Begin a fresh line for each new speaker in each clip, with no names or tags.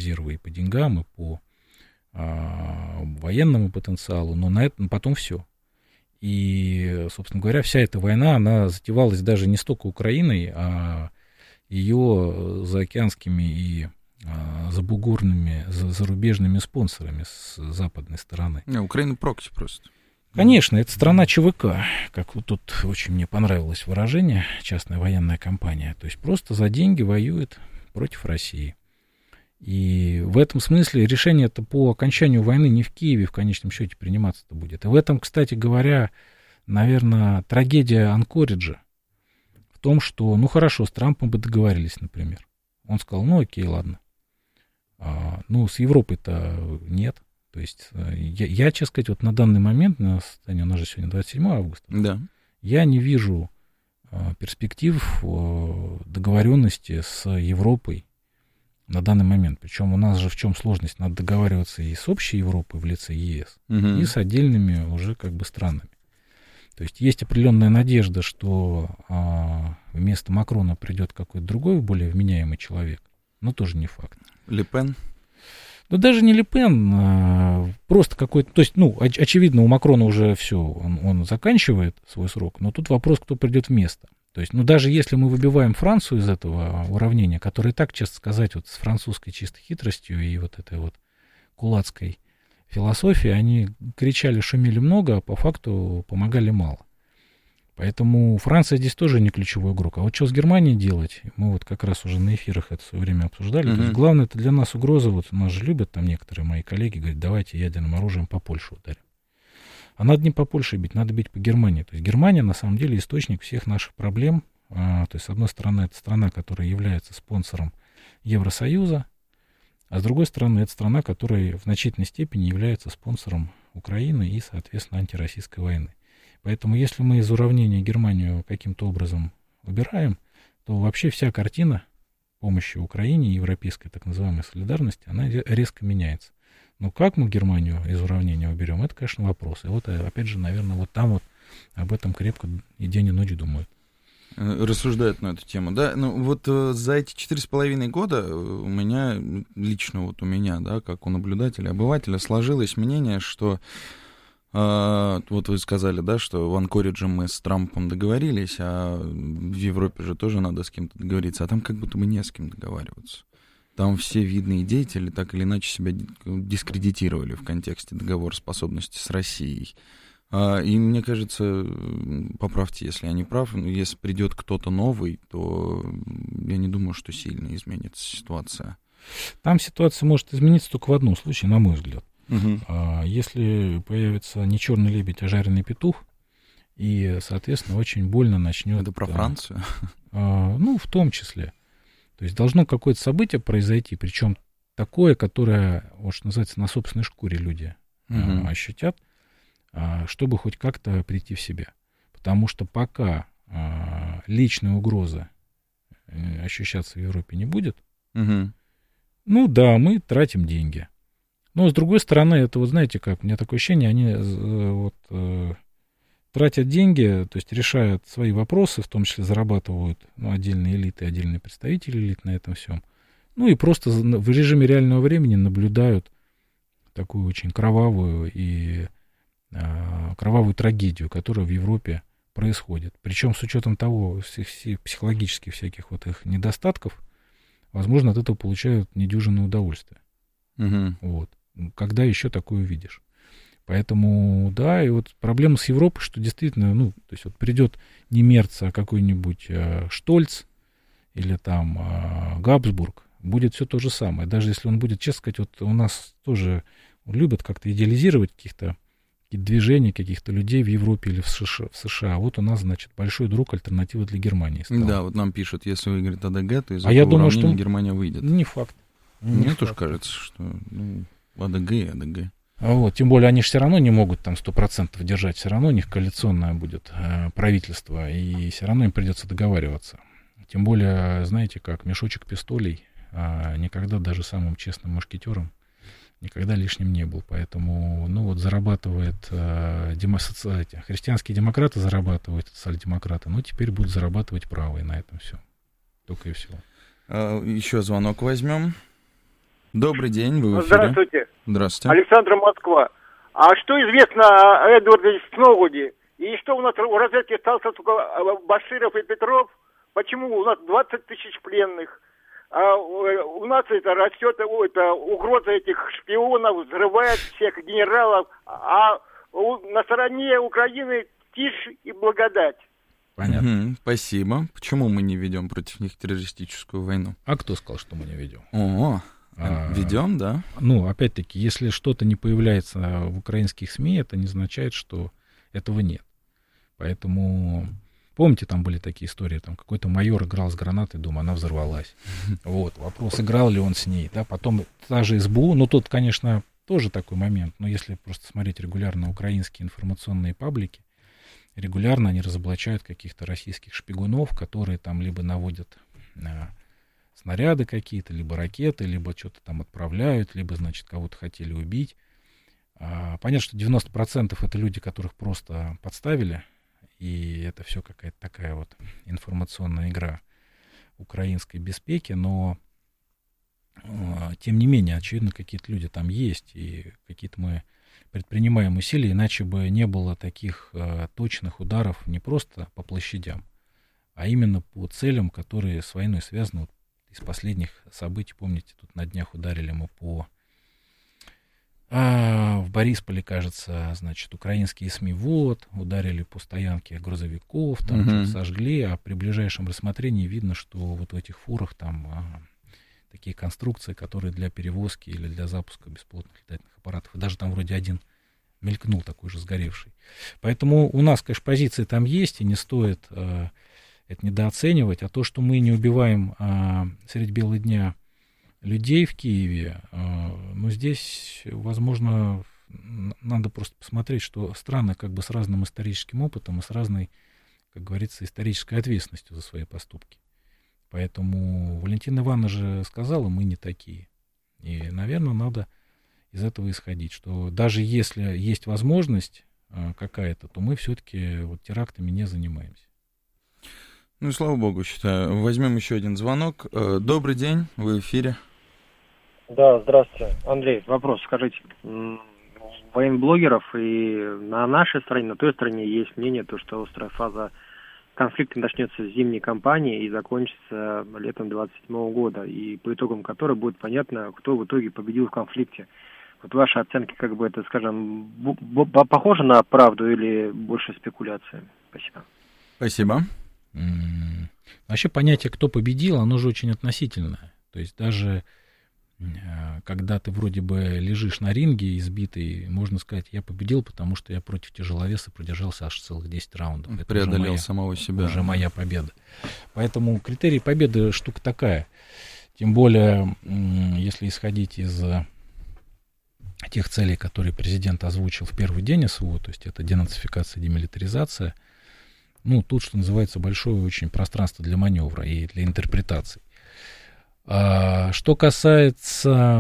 резервы и по деньгам, и по военному потенциалу, но на этом потом все. И, собственно говоря, вся эта война, она затевалась даже не столько Украиной, а ее заокеанскими и забугорными, зарубежными спонсорами с западной стороны.
Украина прокси просто.
Конечно, это страна ЧВК, как вот тут очень мне понравилось выражение, частная военная компания. То есть просто за деньги воюет против России. И в этом смысле решение-то по окончанию войны не в Киеве в конечном счете приниматься-то будет. И в этом, кстати говоря, наверное, трагедия Анкориджа в том, что, ну хорошо, с Трампом бы договорились, например. Он сказал, ну окей, ладно. Ну, с Европой-то нет. То есть я, честно сказать, вот на данный момент, на состояние, у нас же сегодня 27 августа,
да.
Я не вижу перспектив договоренности с Европой на данный момент. Причем у нас же в чем сложность? Надо договариваться и с общей Европой в лице ЕС, и с отдельными уже как бы странами. То есть есть определенная надежда, что вместо Макрона придет какой-то другой, более вменяемый человек, но тоже не факт.
Ле Пен?
Да даже не Ле Пен, просто какой-то... То есть, ну, очевидно, у Макрона уже все, он заканчивает свой срок, но тут вопрос, кто придет вместо. То есть, ну, даже если мы выбиваем Францию из этого уравнения, которое так, честно сказать, вот с французской чистой хитростью и вот этой вот кулацкой философией, они кричали, шумели много, а по факту помогали мало. Поэтому Франция здесь тоже не ключевой игрок. А вот что с Германией делать? Мы вот как раз уже на эфирах это в свое время обсуждали. То есть главное, это для нас угроза. Вот нас же любят там некоторые мои коллеги, говорят, давайте ядерным оружием по Польше ударим. А надо не по Польше бить, надо бить по Германии. То есть Германия, на самом деле, источник всех наших проблем. То есть, с одной стороны, это страна, которая является спонсором Евросоюза, а с другой стороны, это страна, которая в значительной степени является спонсором Украины и, соответственно, антироссийской войны. Поэтому, если мы из уравнения Германию каким-то образом убираем, то вообще вся картина помощи Украине, европейской так называемой солидарности, она резко меняется. Но как мы Германию из уравнения уберем, это, конечно, вопрос. И вот, опять же, наверное, вот там вот об этом крепко и день, и ночь думают.
Рассуждают на эту тему, да. Ну, вот за эти 4,5 года у меня, лично вот у меня, да, как у наблюдателя, обывателя, сложилось мнение, что вот вы сказали, да, что в Анкоридже мы с Трампом договорились, а в Европе же тоже надо с кем-то договориться, а там как будто бы не с кем договариваться. Там все видные деятели так или иначе себя дискредитировали в контексте договороспособности с Россией. И мне кажется, поправьте, если я не прав, но если придет кто-то новый, то я не думаю, что сильно изменится ситуация.
Там ситуация может измениться только в одном случае, на мой взгляд. Если появится не черный лебедь, а жареный петух, и, соответственно, очень больно начнет...
Это про Францию?
Ну, в том числе. То есть должно какое-то событие произойти, причем такое, которое, вот что называется, на собственной шкуре люди ощутят, чтобы хоть как-то прийти в себя. Потому что пока личная угроза ощущаться в Европе не будет, ну да, мы тратим деньги. Но, с другой стороны, это, вот знаете как, у меня такое ощущение, они тратят деньги, то есть решают свои вопросы, в том числе зарабатывают отдельные элиты, отдельные представители элит на этом всем. Ну и просто в режиме реального времени наблюдают такую очень кровавую трагедию, которая в Европе происходит. Причем с учетом того, всех психологических всяких вот их недостатков, возможно, от этого получают недюжинное удовольствие. Вот. Когда еще такое увидишь? Поэтому, да, и вот проблема с Европой, что действительно, ну, то есть вот придет не Мерц, а какой-нибудь Штольц или там Габсбург, будет все то же самое. Даже если он будет, честно сказать, вот у нас тоже любят как-то идеализировать какие-то движения каких-то людей в Европе или в США. Вот у нас, значит, большой друг альтернативы для Германии стал.
Да, вот нам пишут, если выиграет АДГ, то из этого уравнения Германия выйдет.
Не факт.
Мне тоже кажется, что АДГ и АДГ.
Вот, тем более они же все равно не могут там 100% держать, все равно у них коалиционное будет правительство, и все равно им придется договариваться. Тем более, знаете, как мешочек пистолей никогда даже самым честным мушкетером никогда лишним не был. Поэтому, ну вот, зарабатывает христианские демократы, зарабатывают социал-демократы, но теперь будут зарабатывать правые на этом все. Только и всего.
Еще звонок возьмем. Добрый день, вы в эфире.
Здравствуйте.
Здравствуйте.
Александр, Москва. А что известно о Эдварде Сноуде? И что у нас в разведке остался только Баширов и Петров? Почему у нас 20 тысяч пленных? А у нас это растет угроза этих шпионов, взрывает всех генералов. А на стороне Украины тишь и благодать.
Понятно.
Спасибо. Почему мы не ведем против них террористическую войну?
А кто сказал, что мы не ведем?
Ведем, да?
Ну, опять-таки, если что-то не появляется в украинских СМИ, это не означает, что этого нет. Поэтому, помните, там были такие истории, там какой-то майор играл с гранатой, думаю, она взорвалась. Вот, вопрос, играл ли он с ней, да, потом та же СБУ, ну, тут, конечно, тоже такой момент, но если просто смотреть регулярно украинские информационные паблики, регулярно они разоблачают каких-то российских шпигунов, которые там либо наводят снаряды какие-то, либо ракеты, либо что-то там отправляют, либо, значит, кого-то хотели убить. Понятно, что 90% это люди, которых просто подставили, и это все какая-то такая вот информационная игра украинской беспеки, но тем не менее, очевидно, какие-то люди там есть, и какие-то мы предпринимаем усилия, иначе бы не было таких точных ударов не просто по площадям, а именно по целям, которые с войной связаны. Вот из последних событий, помните, тут на днях ударили мы в Борисполе, кажется, значит, украинские СМИ ударили по стоянке грузовиков, там что-то сожгли, а при ближайшем рассмотрении видно, что вот в этих фурах там такие конструкции, которые для перевозки или для запуска беспилотных летательных аппаратов, и даже там вроде один мелькнул такой же сгоревший. Поэтому у нас, конечно, позиции там есть, и не стоит это недооценивать, а то, что мы не убиваем средь бела дня людей в Киеве, ну, здесь, возможно, надо просто посмотреть, что страны как бы с разным историческим опытом и с разной, как говорится, исторической ответственностью за свои поступки. Поэтому Валентина Ивановна же сказала, мы не такие. И, наверное, надо из этого исходить, что даже если есть возможность какая-то, то мы все-таки вот терактами не занимаемся.
Ну, слава богу, считаю. Возьмем еще один звонок. Добрый день, вы в эфире.
Да, здравствуйте. Андрей, вопрос, скажите. Военблогеров и на нашей стране, на той стране есть мнение, то, что острая фаза конфликта начнется с зимней кампании и закончится летом 2027 года, и по итогам которой будет понятно, кто в итоге победил в конфликте. Вот ваши оценки, как бы это, скажем, похоже на правду или больше спекуляции? Спасибо.
Спасибо.
Вообще понятие, кто победил, оно же очень относительное. То есть даже когда ты вроде бы лежишь на ринге избитый, можно сказать, я победил, потому что я против тяжеловеса продержался аж целых 10 раундов. Это
преодолел самого себя.
Это уже моя победа. Поэтому критерий победы штука такая. Тем более, если исходить из тех целей, которые президент озвучил в первый день СВО, то есть это денацификация, демилитаризация, ну, тут, что называется, большое очень пространство для маневра и для интерпретаций. Что касается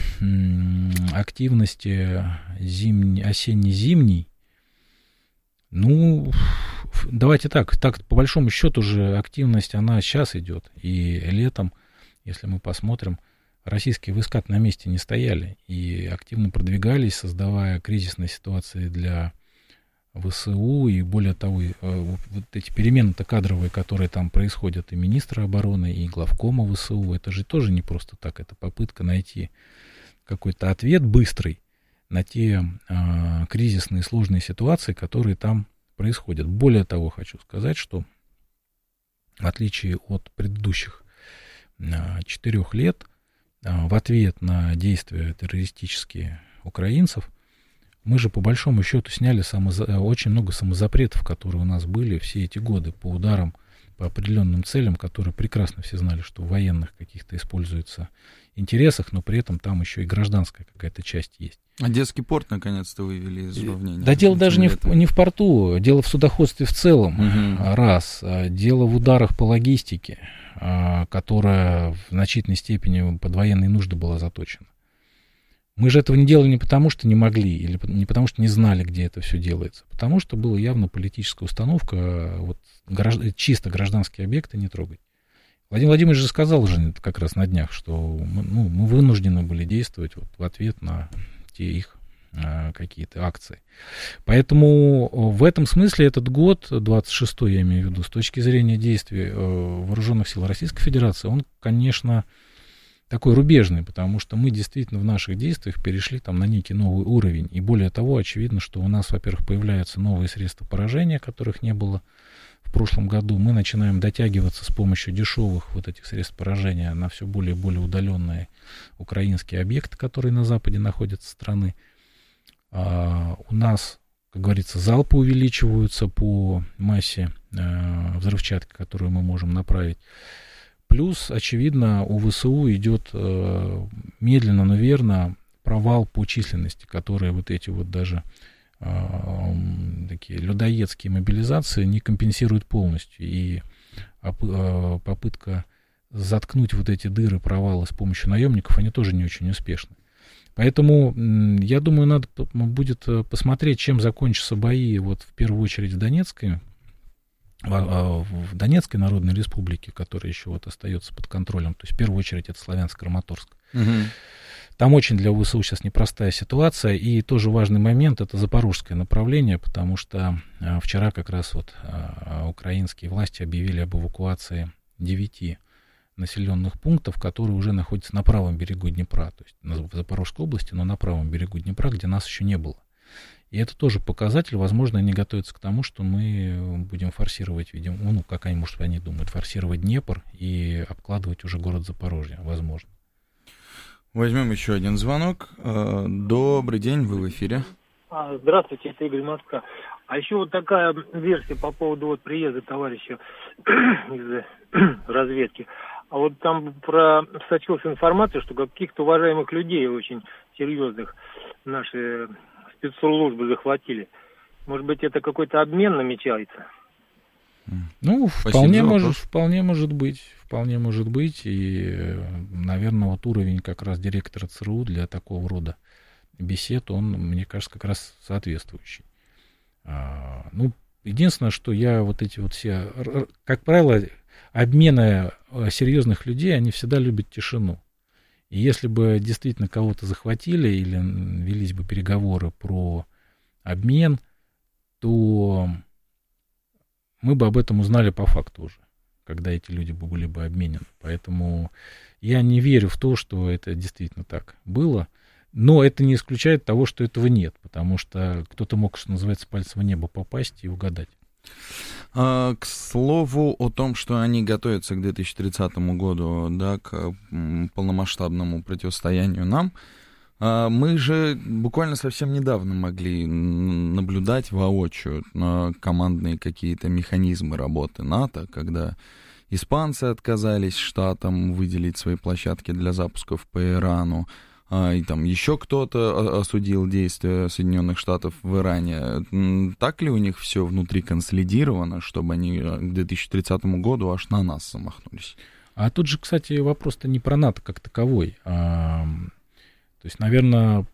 активности осенне-зимней, ну, давайте так по большому счету уже активность, она сейчас идет. И летом, если мы посмотрим, российские войска на месте не стояли и активно продвигались, создавая кризисные ситуации для ВСУ, и более того, вот эти перемены-то кадровые, которые там происходят, и министра обороны, и главкома ВСУ, это же тоже не просто так, это попытка найти какой-то ответ быстрый на те кризисные сложные ситуации, которые там происходят. Более того, хочу сказать, что в отличие от предыдущих 4 лет, в ответ на действия террористические украинцев, мы же по большому счету сняли очень много самозапретов, которые у нас были все эти годы по ударам по определенным целям, которые прекрасно все знали, что в военных каких-то используются интересах, но при этом там еще и гражданская какая-то часть есть.
А детский порт наконец-то вывели из уравнения?
Да, дело даже не в порту, дело в судоходстве в целом, раз. Дело в ударах по логистике, которая в значительной степени под военные нужды была заточена. Мы же этого не делали не потому, что не могли, или не потому, что не знали, где это все делается, потому что была явно политическая установка, вот, чисто гражданские объекты не трогать. Владимир Владимирович же сказал уже как раз на днях, что мы вынуждены были действовать вот в ответ на те их какие-то акции. Поэтому в этом смысле этот год, 26-й, я имею в виду, с точки зрения действий вооруженных сил Российской Федерации, он, конечно, такой рубежный, потому что мы действительно в наших действиях перешли там на некий новый уровень. И более того, очевидно, что у нас, во-первых, появляются новые средства поражения, которых не было в прошлом году. Мы начинаем дотягиваться с помощью дешевых вот этих средств поражения на все более и более удаленные украинские объекты, которые на западе находятся страны. У нас, как говорится, залпы увеличиваются по массе взрывчатки, которую мы можем направить. Плюс, очевидно, у ВСУ идет медленно, но верно провал по численности, которые вот эти вот даже такие людоедские мобилизации не компенсируют полностью. И попытка заткнуть вот эти дыры, провалы с помощью наемников, они тоже не очень успешны. Поэтому, я думаю, надо будет посмотреть, чем закончатся бои вот в первую очередь в Донецкой Народной Республике, которая еще вот остается под контролем. То есть в первую очередь это Славянск-Краматорск. Угу. Там очень для ВСУ сейчас непростая ситуация. И тоже важный момент — это запорожское направление, потому что вчера как раз вот украинские власти объявили об эвакуации 9 населенных пунктов, которые уже находятся на правом берегу Днепра, то есть в Запорожской области, но на правом берегу Днепра, где нас еще не было. И это тоже показатель, возможно, они готовятся к тому, что мы будем форсировать, видимо, как они, может, они думают, форсировать Днепр и обкладывать уже город Запорожье, возможно.
Возьмем еще один звонок. Добрый день, вы в эфире.
Здравствуйте, это Игорь Москва. А еще вот такая версия по поводу вот приезда товарища из разведки. А вот там просочилась информация, что каких-то уважаемых людей очень серьезных наши спецслужбы захватили. Может быть, это какой-то обмен намечается?
Ну, вполне может быть. И, наверное, вот уровень как раз директора ЦРУ для такого рода бесед, он, мне кажется, как раз соответствующий. Единственное, что я вот эти вот все, как правило, обмены серьезных людей, они всегда любят тишину. И если бы действительно кого-то захватили или велись бы переговоры про обмен, то мы бы об этом узнали по факту уже, когда эти люди были бы обменены. Поэтому я не верю в то, что это действительно так было. Но это не исключает того, что этого нет, потому что кто-то мог, что называется, пальцем в небо попасть и угадать.
К слову о том, что они готовятся к 2030 году, да, к полномасштабному противостоянию нам, мы же буквально совсем недавно могли наблюдать воочию командные какие-то механизмы работы НАТО, когда испанцы отказались штатам выделить свои площадки для запусков по Ирану, и там еще кто-то осудил действия Соединенных Штатов в Иране. Так ли у них все внутри консолидировано, чтобы они к 2030 году аж на нас замахнулись?
А тут же, кстати, вопрос-то не про НАТО как таковой. То есть, наверное,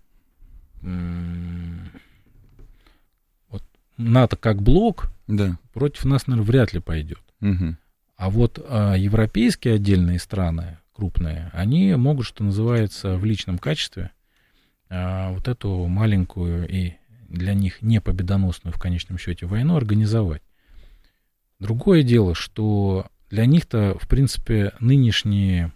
вот НАТО как блок против нас, наверное, вряд ли пойдет. Угу. А вот европейские отдельные страны, крупные, они могут, что называется, в личном качестве вот эту маленькую и для них не победоносную в конечном счете войну организовать. Другое дело, что для них-то, в принципе, нынешняя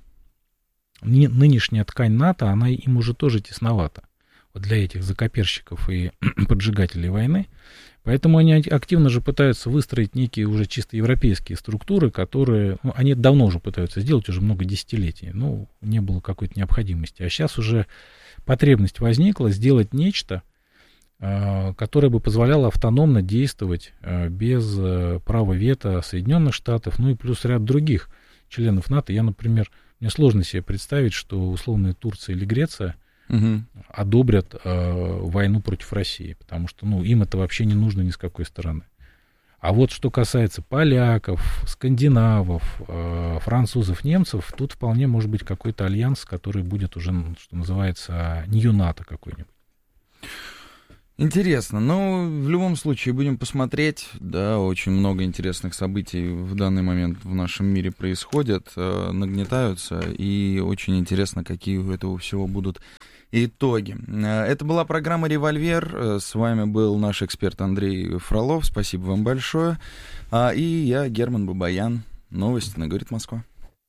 ткань НАТО, она им уже тоже тесновата. Вот для этих закоперщиков и поджигателей войны. Поэтому они активно же пытаются выстроить некие уже чисто европейские структуры, которые, они давно уже пытаются сделать, уже много десятилетий, не было какой-то необходимости. А сейчас уже потребность возникла сделать нечто, которое бы позволяло автономно действовать без права вето Соединенных Штатов, и плюс ряд других членов НАТО. Я, например, мне сложно себе представить, что условная Турция или Греция одобрят войну против России, потому что им это вообще не нужно ни с какой стороны. А вот что касается поляков, скандинавов, французов, немцев, тут вполне может быть какой-то альянс, который будет уже, что называется, New НАТО какой-нибудь.
Интересно, но в любом случае будем посмотреть, да, очень много интересных событий в данный момент в нашем мире происходят, нагнетаются, и очень интересно, какие у этого всего будут итоги. Это была программа «Револьвер», с вами был наш эксперт Андрей Фролов, спасибо вам большое, и я, Герман Бабаян, новости на «Говорит Москва».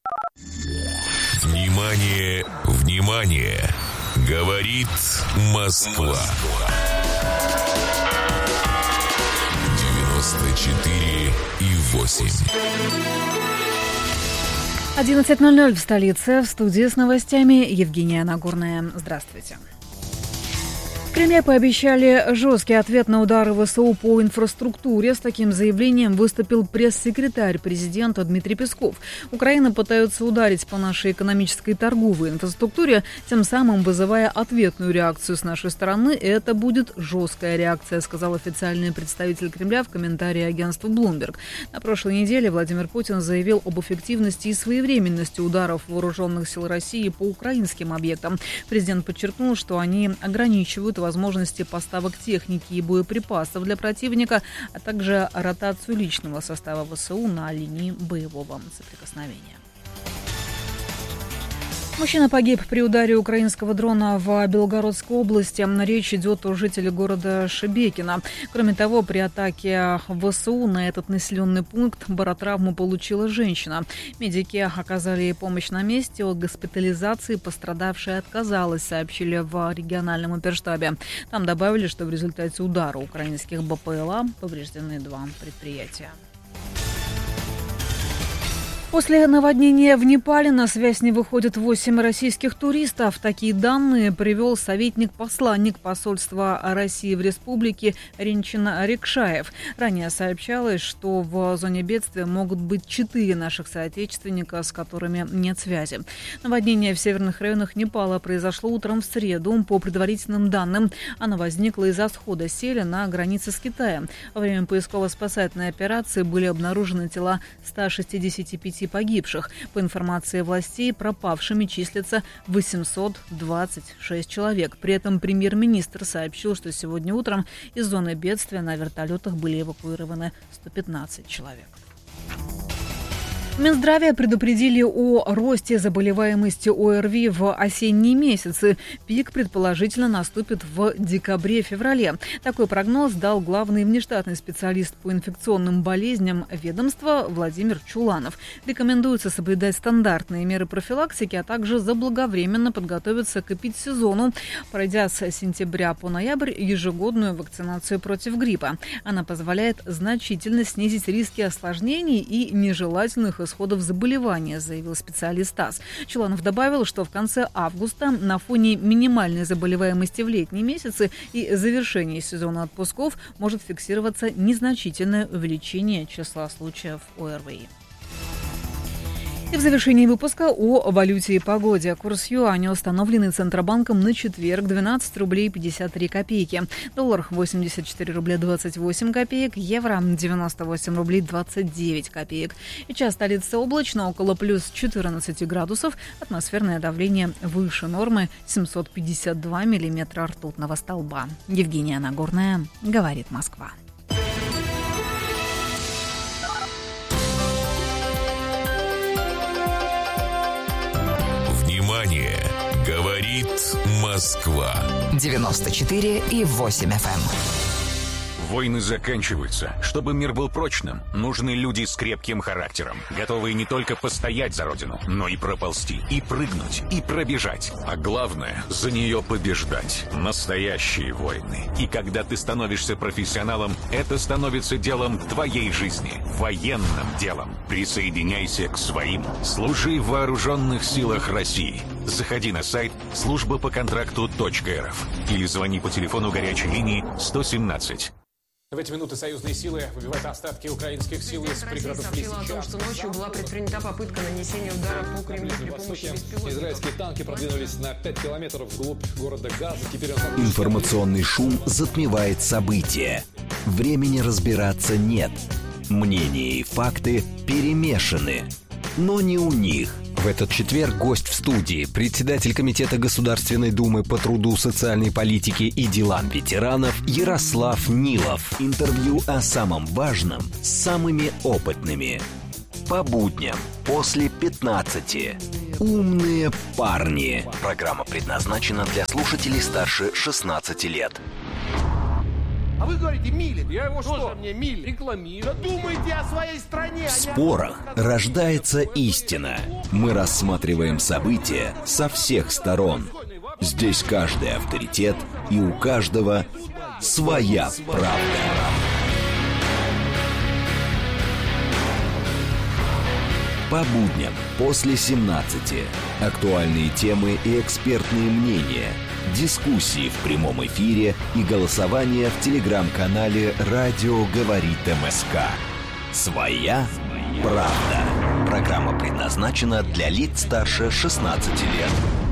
Внимание, внимание! Говорит Москва. 94,8.
11:00 в столице. В студии с новостями Евгения Нагорная. Здравствуйте. В Кремле пообещали жесткий ответ на удары ВСУ по инфраструктуре. С таким заявлением выступил пресс-секретарь президента Дмитрий Песков. Украина пытается ударить по нашей экономической и торговой инфраструктуре, тем самым вызывая ответную реакцию с нашей стороны. Это будет жесткая реакция, сказал официальный представитель Кремля в комментарии агентству Bloomberg. На прошлой неделе Владимир Путин заявил об эффективности и своевременности ударов вооруженных сил России по украинским объектам. Президент подчеркнул, что они ограничивают возможности поставок техники и боеприпасов для противника, а также ротацию личного состава ВСУ на линии боевого соприкосновения. Мужчина погиб при ударе украинского дрона в Белгородской области. Речь идет о жителе города Шебекино. Кроме того, при атаке ВСУ на этот населенный пункт баротравму получила женщина. Медики оказали ей помощь на месте. От госпитализации пострадавшая отказалась, сообщили в региональном оперштабе. Там добавили, что в результате удара украинских БПЛА повреждены 2 предприятия. После наводнения в Непале на связь не выходят 8 российских туристов. Такие данные привел советник-посланник посольства России в республике Ренчин Рекшаев. Ранее сообщалось, что в зоне бедствия могут быть 4 наших соотечественника, с которыми нет связи. Наводнение в северных районах Непала произошло утром в среду. По предварительным данным, оно возникло из-за схода селя на границе с Китаем. Во время поисково-спасательной операции были обнаружены тела 165 погибших. По информации властей, пропавшими числится 826 человек. При этом премьер-министр сообщил, что сегодня утром из зоны бедствия на вертолетах были эвакуированы 115 человек. В Минздраве предупредили о росте заболеваемости ОРВИ в осенние месяцы. Пик, предположительно, наступит в декабре-феврале. Такой прогноз дал главный внештатный специалист по инфекционным болезням ведомства Владимир Чуланов. Рекомендуется соблюдать стандартные меры профилактики, а также заблаговременно подготовиться к эпидсезону, пройдя с сентября по ноябрь ежегодную вакцинацию против гриппа. Она позволяет значительно снизить риски осложнений и нежелательных исходов заболевания, заявил специалист ТАСС. Чуланов добавил, что в конце августа на фоне минимальной заболеваемости в летние месяцы и завершения сезона отпусков может фиксироваться незначительное увеличение числа случаев ОРВИ. И в завершении выпуска о валюте и погоде. Курс юаня, установленный Центробанком на четверг, 12 рублей 53 копейки. Доллар 84 рубля 28 копеек. Евро 98 рублей 29 копеек. Сейчас столица облачно, около плюс 14 градусов. Атмосферное давление выше нормы 752 миллиметра ртутного столба. Евгения Нагорная, говорит Москва.
Внимание! Говорит Москва.
94,8 FM.
Войны заканчиваются. Чтобы мир был прочным, нужны люди с крепким характером, готовые не только постоять за родину, но и проползти, и прыгнуть, и пробежать. А главное, за нее побеждать. Настоящие войны. И когда ты становишься профессионалом, это становится делом твоей жизни. Военным делом. Присоединяйся к своим. Служи в вооруженных силах России. Заходи на сайт службапоконтракту.рф или звони по телефону горячей линии 117.
В эти минуты союзные силы выбивают остатки украинских сил из пригородов Лисичанска.
О том, что ночью была предпринята попытка нанесения удара по Кремлю при помощи беспилотников.
Израильские танки продвинулись на 5 километров вглубь города Газа. Теперь
Информационный шум затмевает события. Времени разбираться нет. Мнения и факты перемешаны. Но не у них. В этот четверг гость в студии, председатель Комитета Государственной Думы по труду, социальной политике и делам ветеранов Ярослав Нилов. Интервью о самом важном с самыми опытными. По будням после 15. «Умные парни». Программа предназначена для слушателей старше 16 лет.
А вы говорите, мили. Я его что? Мне мили. Рекламирую. Да думайте о своей стране.
В спорах рождается истина. Мы рассматриваем события со всех сторон. Здесь каждый авторитет, и у каждого своя правда. По будням после 17. Актуальные темы и экспертные мнения. Дискуссии в прямом эфире и голосование в телеграм-канале «Радио говорит МСК». Своя правда. Программа предназначена для лиц старше 16 лет.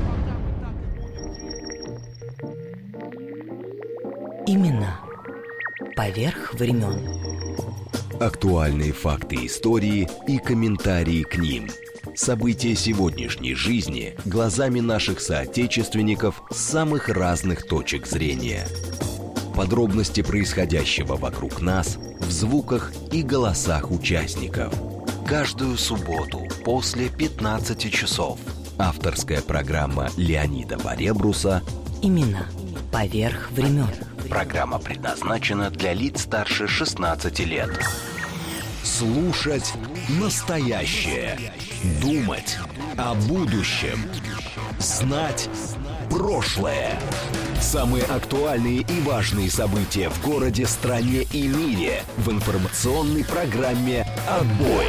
Имена поверх времен.
Актуальные факты истории и комментарии к ним. События сегодняшней жизни глазами наших соотечественников с самых разных точек зрения. Подробности происходящего вокруг нас в звуках и голосах участников. Каждую субботу после 15 часов. Авторская программа Леонида Баребруса
«Имена поверх времен».
Программа предназначена для лиц старше 16 лет. Слушать настоящее. Думать о будущем. Знать прошлое. Самые актуальные и важные события в городе, стране и мире в информационной программе «Отбой».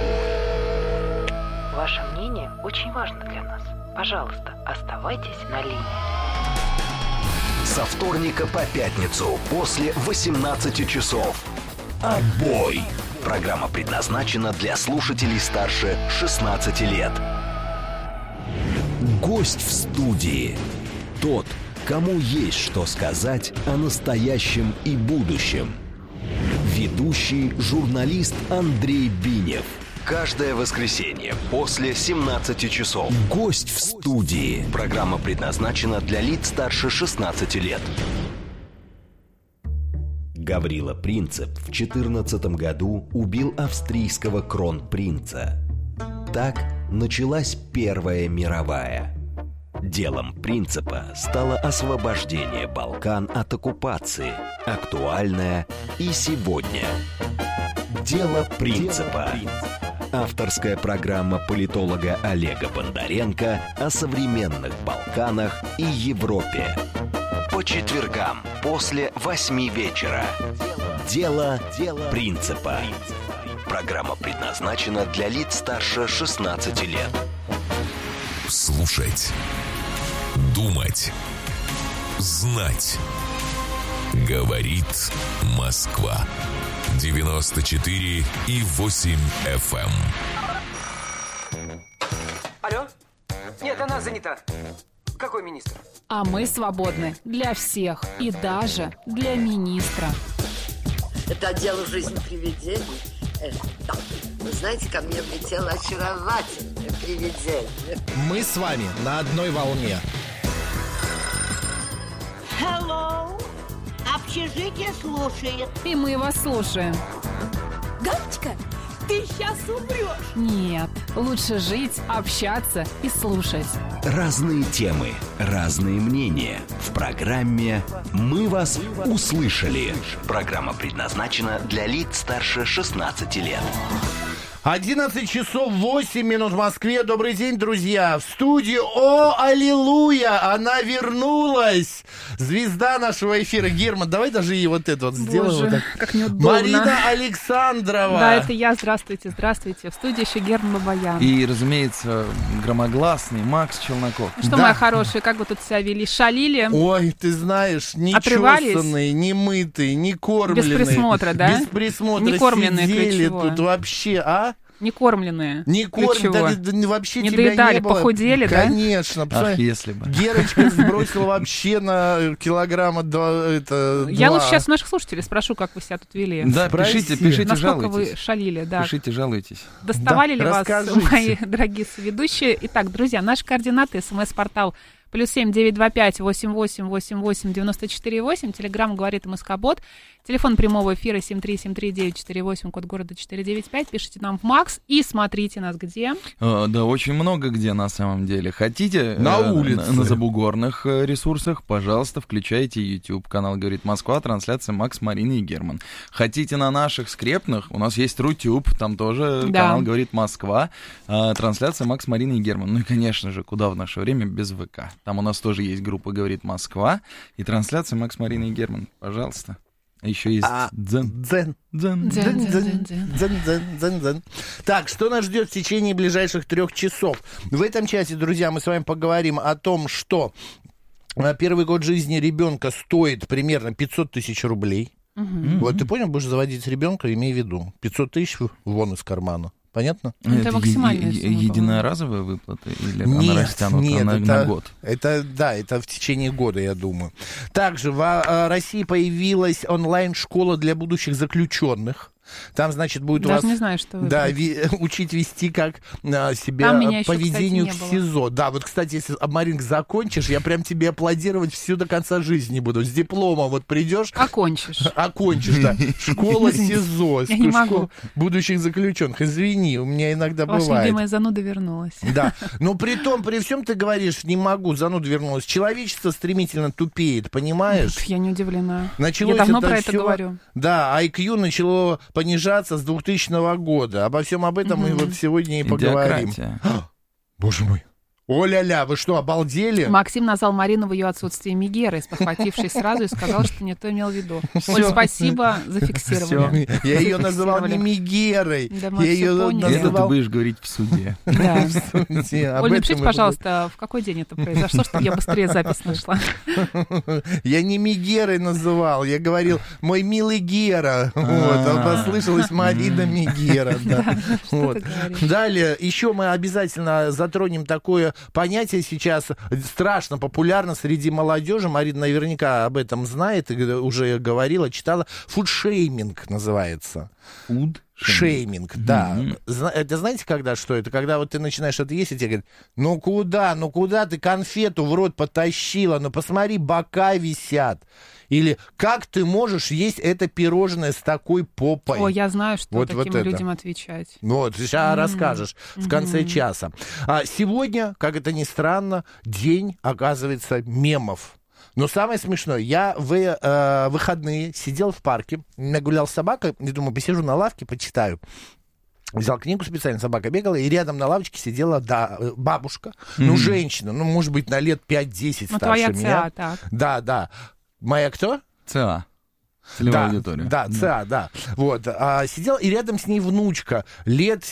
Ваше мнение очень важно для нас. Пожалуйста, оставайтесь на линии.
Со вторника по пятницу после 18 часов. «Отбой». Программа предназначена для слушателей старше 16 лет. Гость в студии. Тот, кому есть что сказать о настоящем и будущем. Ведущий журналист Андрей Бинев. Каждое воскресенье после 17 часов. Гость в студии. Программа предназначена для лиц старше 16 лет. Гаврила Принцип в 14 году убил австрийского кронпринца. Так началась Первая мировая. Делом Принципа стало освобождение Балкан от оккупации, актуальное и сегодня. Дело Принципа. Авторская программа политолога Олега Бондаренко о современных Балканах и Европе. По четвергам после 8 вечера. Дело Принципа. Программа предназначена для лиц старше 16 лет.
Слушать. Думать. Знать. Говорит Москва. 94,8 FM.
Алло? Нет, она занята. Какой министр?
А мы свободны для всех и даже для министра.
Это дело жизни привидений. Да. Вы знаете, ко мне влетело очаровательное привидение.
Мы с вами на одной волне.
Hello. Общежитие слушает.
И мы вас слушаем.
Галочка, ты сейчас умрешь.
Нет, лучше жить, общаться и слушать.
Разные темы, разные мнения. В программе «Мы вас услышали». Программа предназначена для лиц старше 16 лет.
11 часов 8 минут в Москве. Добрый день, друзья. В студии, о, аллилуйя, она вернулась. Звезда нашего эфира. Герман, давай даже ей вот это вот сделаем.
Боже,
вот так.
как неудобно.
Марина Александрова.
Да, это я. Здравствуйте, здравствуйте. В студии еще Герман Бабаян.
И, разумеется, громогласный Макс Челноков.
Что, да. Мои хорошие, как вы тут себя вели? Шалили?
Ой, ты знаешь, не чесанные, не мытые, не кормленные.
Без присмотра, да?
Без присмотра.
Не кормленные,
сидели
ключевое.
тут вообще, а?
Некормленные.
Не кормленные, да, вообще
не
тебя
доедали,
не было.
похудели, да?
Конечно.
Ах, если бы.
Герочка сбросила вообще на килограмма 2.
Я лучше сейчас наших слушателей спрошу, как вы себя тут вели.
Да, пишите,
Насколько
жалуйтесь.
вы шалили, да.
Пишите, жалуйтесь.
Доставали ли вас,
расскажите.
мои дорогие соведущие? Итак, друзья, наши координаты, смс-портал +7 925 88 88 94 8. Телеграм говорит МСК-бот. Телефон прямого эфира 7373948, код города 495. Пишите нам в МАКС и смотрите нас где?
Да, очень много где на самом деле. Хотите
на улице,
на забугорных ресурсах, пожалуйста, включайте YouTube. Канал «Говорит Москва», трансляция Макс, Марина и Герман. Хотите на наших скрепных? У нас есть Рутюб, там тоже канал «Говорит Москва», трансляция Макс, Марина и Герман. Ну и, конечно же, куда в наше время без ВК. Там у нас тоже есть группа «Говорит Москва» и трансляция Макс, Марина и Герман. Пожалуйста. Еще есть дзен.
Так, что нас ждет в течение ближайших 3 часов? В этом часе, друзья, мы с вами поговорим о том, что первый год жизни ребенка стоит примерно 500 тысяч рублей. Вот ты понял, будешь заводить ребенка, имей в виду, 500 тысяч вон из кармана. Понятно?
Это максимальная
единоразовая выплата или она растянута на год?
Это в течение года, я думаю. Также в России появилась онлайн-школа для будущих заключенных. Там, значит, будет
даже
вас
не знаю, что
учить вести как себя поведению в СИЗО. Да, вот, кстати, если, Маринка, закончишь, я прям тебе аплодировать всю до конца жизни буду. С дипломом вот придешь.
Окончишь,
да. Школа СИЗО.
Я не могу.
Будущих заключенных. Извини, у меня иногда бывает.
Ваша любимая зануда вернулась.
Да, но при всем ты говоришь, не могу, зануда вернулась. Человечество стремительно тупеет, понимаешь?
Я не удивлена.
Началось
я давно про это говорю.
Да, IQ начало понижаться с 2000 года. Обо всем об этом мы вот сегодня и поговорим. Боже мой. О-ля-ля, вы что, обалдели?
Максим назвал Марину в ее отсутствии Мегерой, спохватившись сразу и сказал, что не то имел в виду. Оль, спасибо, зафиксировали.
Я ее называл не Мегерой.
Да, мы все поняли.
Это ты будешь говорить в суде.
Да. Оль, напишите, пожалуйста, в какой день это произошло, чтобы я быстрее запись нашла.
Я не Мегерой называл, я говорил, мой милый Гера. Вот, послышалась Марина Мегера. Далее, еще мы обязательно затронем такое понятие сейчас страшно популярно среди молодежи. Марина наверняка об этом знает, уже говорила, читала. Фудшейминг называется. Фудшейминг, да. Это знаете, когда что? Это когда вот ты начинаешь это есть, и тебе говорят, ну куда ты конфету в рот потащила? Ну посмотри, бока висят. Или как ты можешь есть это пирожное с такой попой?
О, я знаю, что таким людям отвечать.
Вот, сейчас расскажешь в конце часа. Сегодня, как это ни странно, день, оказывается, мемов. Но самое смешное, я в выходные сидел в парке, нагулял с собакой, и думаю, посижу на лавке, почитаю. Взял книгу специально, собака бегала, и рядом на лавочке сидела бабушка, женщина, может быть, на лет 5-10 старше меня.
Твоя ЦА, так.
Да. Моя кто?
ЦА. Целевая аудитория.
Да, ЦА, да. Вот. Сидела, и рядом с ней внучка лет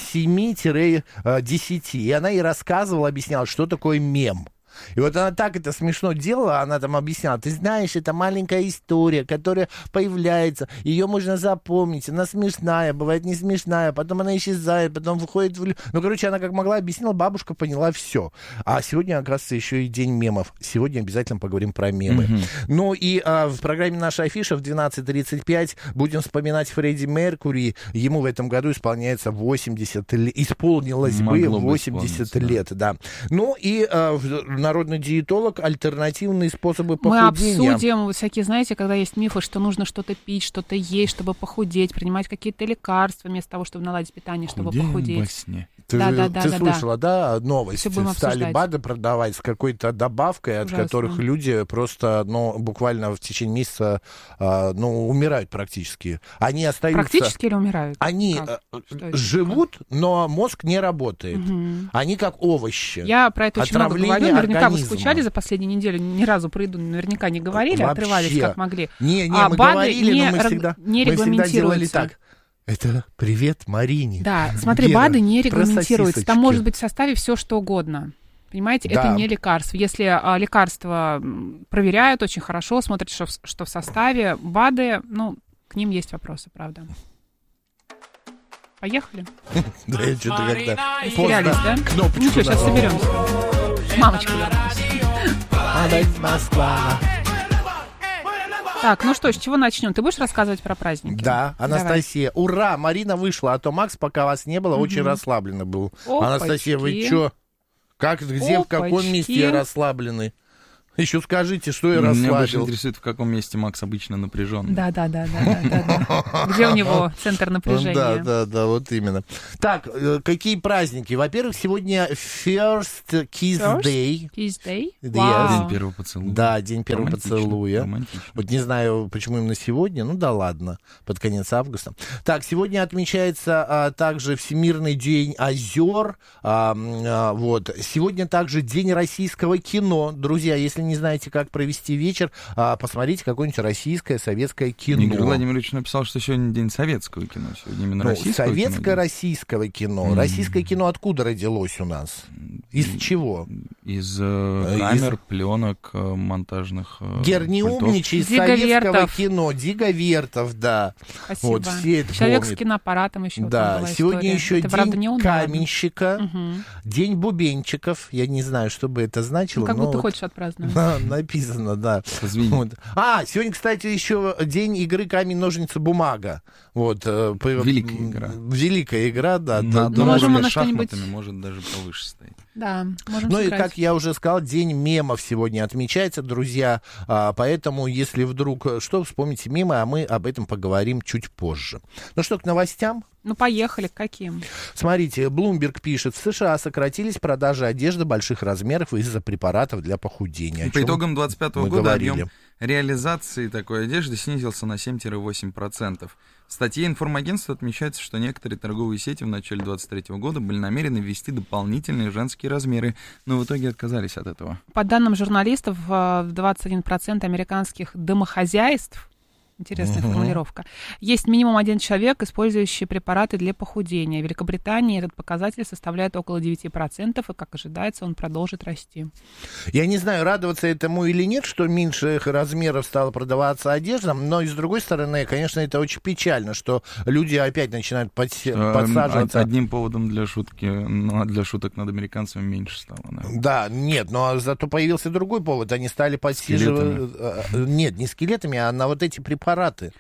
7-10. И она ей рассказывала, объясняла, что такое мем. И вот она так это смешно делала, она там объясняла, ты знаешь, это маленькая история, которая появляется, ее можно запомнить, она смешная, бывает не смешная, потом она исчезает, потом выходит в... Ну, короче, она как могла объяснила, бабушка поняла все. А сегодня, оказывается, еще и день мемов. Сегодня обязательно поговорим про мемы. Ну и в программе «Наша афиша» в 12:35 будем вспоминать Фредди Меркьюри. Ему в этом году исполняется 80 лет. Исполнилось бы 80 лет, да. Ну и народный диетолог, альтернативные способы похудения.
Мы обсудим всякие, знаете, когда есть мифы, что нужно что-то пить, что-то есть, чтобы похудеть, принимать какие-то лекарства вместо того, чтобы наладить питание, чтобы похудеть.
Во сне.
Ты слышала, да, новости? Стали БАДы продавать с какой-то добавкой, от которых люди просто, буквально в течение месяца, умирают практически. Они остаются...
Практически или умирают?
Они живут, но мозг не работает. Они как овощи.
Я про это очень много говорю. Наверняка вы скучали за последнюю неделю, ни разу про еду наверняка не говорили, вообще отрывались как могли.
Мы говорили, но мы всегда делали так. Это привет Марине.
Да, смотри, Гера, БАДы не регламентируются. Там может быть в составе все, что угодно. Понимаете, это не лекарство. Если лекарства проверяют очень хорошо, смотрят, что в составе, БАДы, к ним есть вопросы, правда. Поехали?
Да, я что-то когда
Терялись, да?
кнопочку
Ничего, сейчас
нажал.
соберемся. Мамочка вернулась. Так, ну что ж, с чего начнем? Ты будешь рассказывать про праздники?
Да, Анастасия.
Давай.
Ура, Марина вышла, а то Макс, пока вас не было, очень расслабленно был.
Опачки.
Анастасия, вы что? Как, где, в каком месте я расслабленный? Еще скажите, что я расслабил.
Меня больше интересует, в каком месте Макс обычно напряжен.
Да. Где у него центр напряжения?
Да, вот именно. Так, какие праздники? Во-первых, сегодня First Kiss Day.
Kiss Day?
День первого поцелуя.
Да, день первого поцелуя. Вот не знаю, почему именно сегодня, ну да ладно, под конец августа. Так, сегодня отмечается также Всемирный день озер. Вот. Сегодня также День российского кино. Друзья, если не знаете, как провести вечер, посмотрите какое-нибудь российское, советское кино.
Игорь Владимирович написал, что сегодня день советского кино. Сегодня именно российского
советско-российского кино. Российское кино откуда родилось у нас? Из чего?
Из камер, пленок, монтажных
Гер, не умничай, из советского кино. Диго Вертов, да.
Спасибо.
Вот, все это
Человек
помнят.
с киноаппаратом еще.
Да, сегодня еще
это,
день
правда,
каменщика, день бубенчиков. Я не знаю, что бы это значило.
Ну, как
но
будто
вот
хочешь отпраздновать.
написано, да. Вот. Сегодня, кстати, еще день игры камень-ножницы-бумага. Вот,
великая игра.
Великая игра, да.
Можем на что-нибудь...
Может даже повыше стоять.
Да, можем
Ну
сыграть.
и, как я уже сказал, день мемов сегодня отмечается, друзья. Поэтому, если вдруг что, вспомните мемы, а мы об этом поговорим чуть позже. Ну что, к новостям?
Ну, поехали, к каким?
Смотрите, Bloomberg пишет, в США сократились продажи одежды больших размеров из-за препаратов для похудения.
По итогам 2025 года объем реализации такой одежды снизился на 7-8%. В статье информагентства отмечается, что некоторые торговые сети в начале 2023 года были намерены ввести дополнительные женские размеры, но в итоге отказались от этого.
По данным журналистов, 21% американских домохозяйств, интересная формулировка, есть минимум один человек, использующий препараты для похудения. В Великобритании этот показатель составляет около 9%, и, как ожидается, он продолжит расти.
Я не знаю, радоваться этому или нет, что меньших размеров стала продаваться одежда, но, и с другой стороны, конечно, это очень печально, что люди опять начинают подсаживаться.
Одним поводом для шуток над американцами меньше стало.
Да, нет, но зато появился другой повод. Они стали подсиживать... Нет, не скелетами, а на вот эти препараты.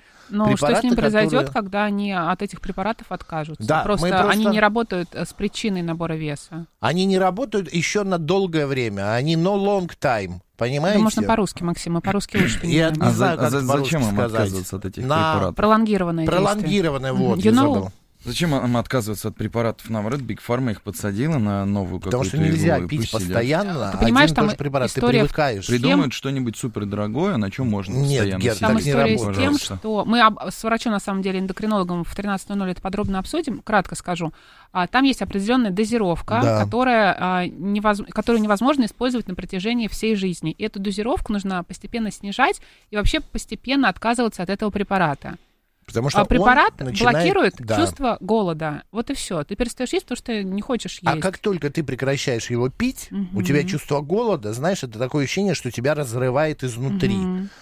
Но что с ним произойдет, когда они от этих препаратов откажутся?
Да,
просто они не работают с причиной набора веса.
Они не работают еще на долгое время. Они no long time. Понимаете?
Да можно по-русски, Максим, мы по-русски лучше понимаем.
Я не знаю, как
зачем им
сказать.
отказываться от этих препаратов?
Пролонгированное
вот, я забыл.
Зачем им отказываться от препаратов? Наоборот, Big Pharma их подсадила на новую какую-то
Потому что нельзя
иглу,
пить постоянно,
ты понимаешь,
один и тот же препарат, ты привыкаешь.
Придумают что-нибудь супердорогое, на чем можно постоянно
Гер,
сидеть.
Там история с тем, что мы с врачом, на самом деле, эндокринологом в 13:00 это подробно обсудим, кратко скажу. Там есть определенная дозировка, которую невозможно использовать на протяжении всей жизни. И эту дозировку нужно постепенно снижать и вообще постепенно отказываться от этого препарата.
Потому что
препарат блокирует чувство голода. Вот и все. Ты перестаешь есть, потому что не хочешь есть.
А как только ты прекращаешь его пить, у тебя чувство голода, знаешь, это такое ощущение, что тебя разрывает изнутри.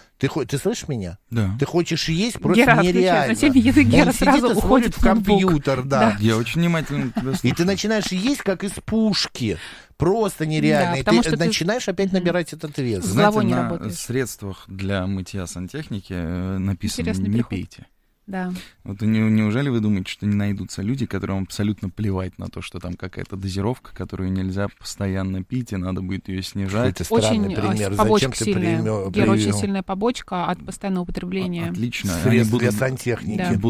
Ты слышишь меня?
Да.
Ты хочешь есть просто нереально.
На теме еды Гера
Он
сразу
сидит и
уходит
смотрит в компьютер, да.
Я очень внимательно тебя слушаю.
И ты начинаешь есть, как из пушки. Просто нереально.
Да,
и ты начинаешь опять набирать этот вес.
Знаете, на средствах для мытья сантехники написано «не пейте».
Да.
Вот неужели вы думаете, что не найдутся люди, которым абсолютно плевать на то, что там какая-то дозировка, которую нельзя постоянно пить, и надо будет ее снижать?
Это странный пример. Зачем ты привел?
Очень сильная побочка от постоянного употребления.
Отлично.
Средств для сантехники.
Да.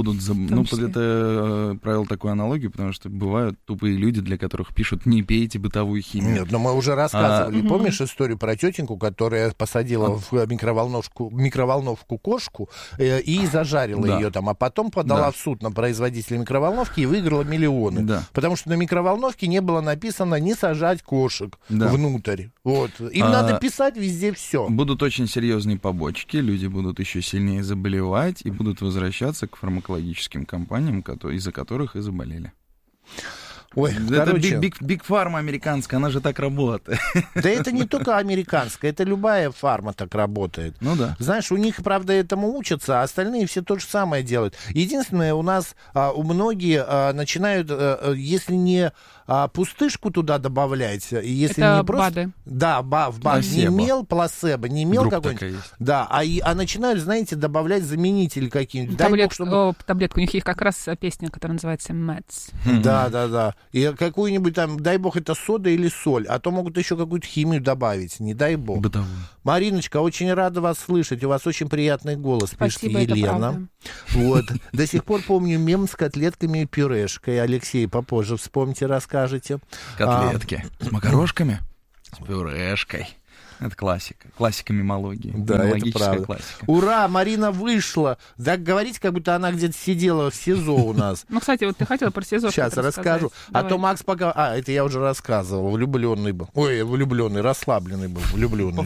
Это провел такую аналогию, потому что бывают тупые люди, для которых пишут «не пейте бытовую химию».
Нет, но мы уже рассказывали. Помнишь историю про тетеньку, которая посадила в микроволновку кошку и зажарила ее там, а потом подала в суд на производителя микроволновки и выиграла миллионы.
Да.
Потому что на микроволновке не было написано «не сажать кошек внутрь». Вот. Им надо писать везде все.
Будут очень серьезные побочки, люди будут еще сильнее заболевать и будут возвращаться к фармакологическим компаниям, из-за которых и заболели.
Ой,
это Big Pharma американская, она же так работает.
Да это не только американская, это любая фарма так работает.
Ну да.
Знаешь, у них, правда, этому учатся, а остальные все то же самое делают. Единственное, у нас у многие начинают, если не пустышку туда добавлять, если
это
не просто...
БАДы.
Да, в БАД. Не мел, плацебо, не мел какой-нибудь. Да, а начинают, знаете, добавлять заменители какие-нибудь.
Таблетку, у них есть как раз песня, которая называется Meds.
Да. И какую-нибудь там, дай бог, это сода или соль, а то могут еще какую-то химию добавить, не дай бог.
Бытовую.
Мариночка, очень рада вас слышать, у вас очень приятный голос,
спасибо,
пишет Елена. Вот. До сих пор помню мем с котлетками и пюрешкой. Алексей, попозже вспомните, расскажете.
Котлетки с макарошками, с пюрешкой. Это классика. Классика мемологии.
Да, это правда.
Классика.
Ура, Марина вышла. Так говорить, как будто она где-то сидела в СИЗО у нас.
Ну, кстати, вот ты хотела про СИЗО
сейчас расскажу. А то Макс пока... это я уже рассказывал. Влюбленный был. Ой, влюбленный, расслабленный был. Влюбленный.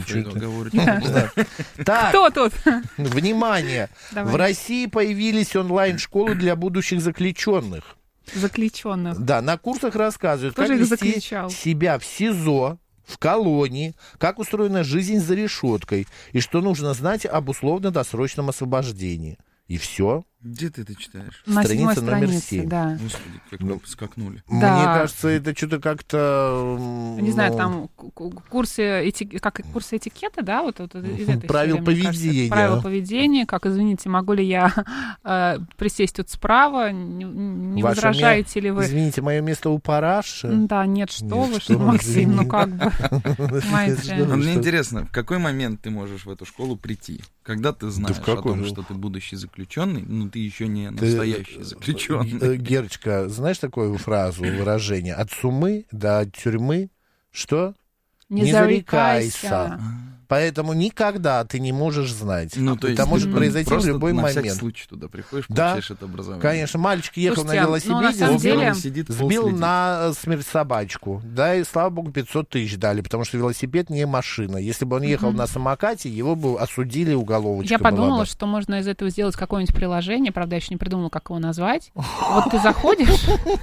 Так,
кто тут?
Внимание. В России появились онлайн-школы для будущих заключенных. Да, на курсах рассказывают, как вести себя в СИЗО, в колонии, как устроена жизнь за решеткой и что нужно знать об условно-досрочном освобождении. И все.
Где ты это читаешь?
На
страница номер 7.
Да.
Господи, как мы скакнули.
Мне кажется, это что-то как-то...
Не знаю, там курсы этикета, да? Вот из этой
правил
серии,
поведения.
Правила поведения. Как, извините, могу ли я присесть тут справа? Не возражаете ли вы?
Извините, мое место у параши?
Да, нет, что вы, Максим, ну как бы.
Мне интересно, в какой момент ты можешь в эту школу прийти? Когда ты знаешь о том, что ты будущий заключенный, ну ты еще не настоящий заключенный.
Герочка, знаешь такую фразу, выражение? От сумы до тюрьмы что?
Не зарекайся.
Поэтому никогда ты не можешь знать.
Ну, то есть
это может произойти в любой момент.
На всякий случай туда приходишь, получаешь это образование.
Конечно. Мальчик ехал на велосипеде, сбил на смерть собачку. Да, и, слава богу, 500 тысяч дали, потому что велосипед не машина. Если бы он ехал на самокате, его бы осудили, уголовочка.
Я подумала, что можно из этого сделать какое-нибудь приложение. Правда, я еще не придумала, как его назвать. Вот ты заходишь,